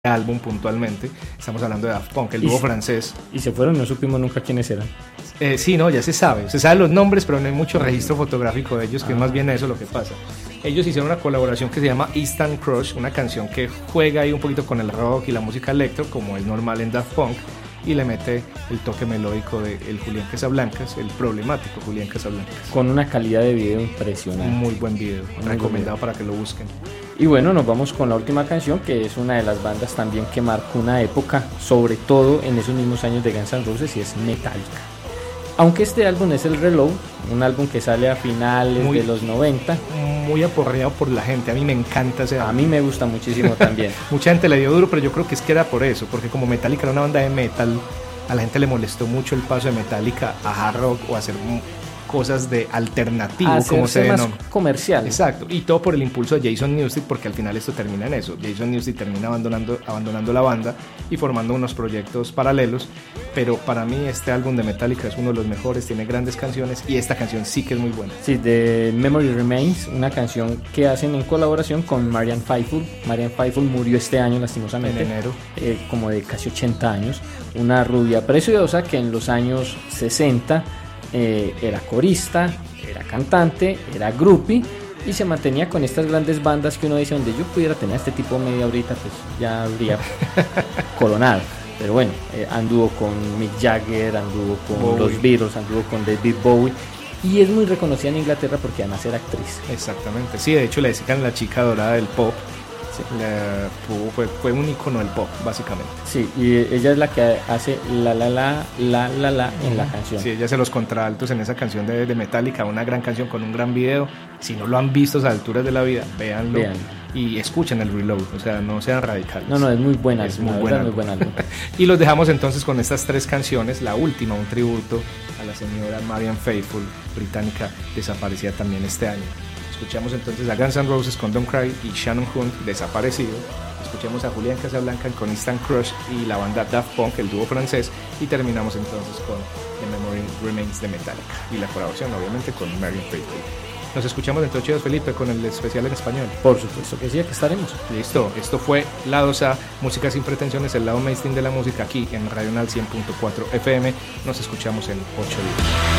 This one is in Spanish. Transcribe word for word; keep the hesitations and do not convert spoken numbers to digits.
álbum puntualmente. Estamos hablando de Daft Punk, el dúo y, francés. Y se fueron, no supimos nunca quiénes eran. Eh, sí, no, ya se sabe. Se sabe los nombres, pero no hay mucho registro fotográfico de ellos, que ah. es más bien eso lo que pasa. Ellos hicieron una colaboración que se llama Instant Crush, una canción que juega ahí un poquito con el rock y la música electro, como es normal en Daft Punk, y le mete el toque melódico de el Julián Casablancas, el problemático Julián Casablancas. Con una calidad de video impresionante. Muy buen video, muy recomendado buen video. Para que lo busquen. Y bueno, nos vamos con la última canción, que es una de las bandas también que marcó una época, sobre todo en esos mismos años de Guns N' Roses, y es Metallica. Aunque este álbum es el Reload, un álbum que sale a finales muy, de los noventa. Muy aporreado por la gente, a mí me encanta ese álbum. A mí me gusta muchísimo también. Mucha gente le dio duro, pero yo creo que es que era por eso, porque como Metallica era una banda de metal, a la gente le molestó mucho el paso de Metallica a hard rock o a hacer cosas de alternativo, como se denomina, comercial. Exacto, y todo por el impulso de Jason Newsted, porque al final esto termina en eso. Jason Newsted termina abandonando, abandonando la banda y formando unos proyectos paralelos, pero para mí este álbum de Metallica es uno de los mejores, tiene grandes canciones y esta canción sí que es muy buena. Sí, The Memory Remains, una canción que hacen en colaboración con Marianne Faithfull. Marianne Faithfull murió este año lastimosamente, en enero, eh, como de casi ochenta años, una rubia preciosa que en los años sesenta Eh, era corista, era cantante, era groupie y se mantenía con estas grandes bandas que uno dice, donde yo pudiera tener este tipo media horita, pues ya habría coronado. Pero bueno, eh, anduvo con Mick Jagger, anduvo con Bowie. Los Beatles, anduvo con David Bowie, y es muy reconocida en Inglaterra porque además era actriz. Exactamente, sí, de hecho le decían la chica dorada del pop. Sí. La, fue, fue un icono del pop, básicamente. Sí, y ella es la que hace la la la la la la en la canción. Sí, ella hace los contraltos en esa canción de, de Metallica, una gran canción con un gran video. Si no lo han visto a esas alturas de la vida, véanlo, véanlo. Y escuchen el Reload, o sea, no sean radicales. No, no, es muy buena, es muy buena, muy buena. Y los dejamos entonces con estas tres canciones. La última, un tributo a la señora Marianne Faithfull, británica, desaparecida también este año. Escuchamos entonces a Guns N' Roses con Don't Cry y Shannon Hunt, desaparecido. Escuchamos a Julián Casablancas con Instant Crush y la banda Daft Punk, el dúo francés. Y terminamos entonces con The Memory Remains de Metallica y la colaboración obviamente con Marianne Faithfull. Nos escuchamos dentro de ocho días, Felipe, con el especial en español. Por supuesto que sí, aquí estaremos. Listo, esto fue Lados A, música sin pretensiones, el lado mainstream de la música aquí en Radio Nacional cien punto cuatro F M. Nos escuchamos en ocho días.